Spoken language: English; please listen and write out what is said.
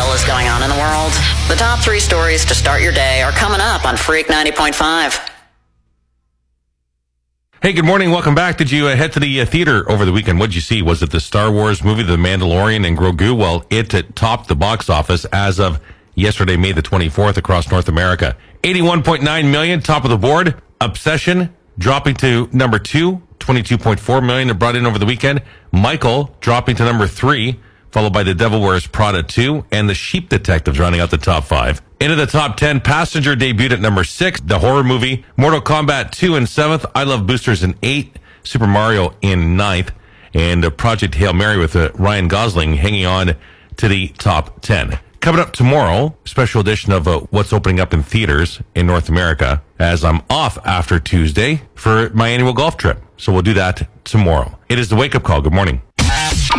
hell is going on in the world? The top 3 stories to start your day are coming up on Freak 90.5. Hey, good morning. Welcome back. Did you head to the theater over the weekend? What'd you see? Was it the Star Wars movie, The Mandalorian and Grogu? Well, it topped the box office as of yesterday, May the 24th, across North America. 81.9 million, top of the board. Obsession dropping to number 2, 22.4 million. It brought in over the weekend. Michael dropping to number 3, followed by The Devil Wears Prada 2 and The Sheep Detectives rounding out the top 5. Into the top 10, Passenger debuted at number 6, the horror movie. Mortal Kombat 2 in 7th, I Love Boosters in 8th, Super Mario in 9th, and Project Hail Mary with Ryan Gosling hanging on to the top 10. Coming up tomorrow, special edition of what's opening up in theaters in North America, as I'm off after Tuesday for my annual golf trip. So we'll do that tomorrow. It is the Wake Up Call. Good morning.